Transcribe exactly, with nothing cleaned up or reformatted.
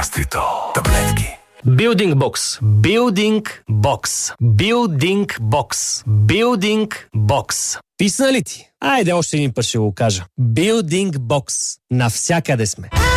Гастритол. Таблетки. Building Box. Building Box. Building Box. Building Box. Писна ли ти? Айде още един път ще го кажа. Building Box. Навсякъде сме.